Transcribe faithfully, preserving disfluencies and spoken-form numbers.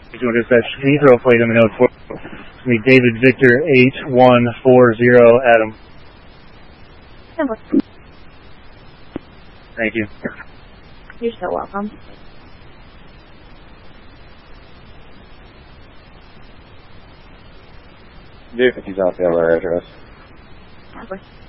Regional Dispatch, can you throw a plate in the note for it's going to be David Victor eight one four zero, Adam. Thank you. You're so welcome. Do if he's off the other address. Of course.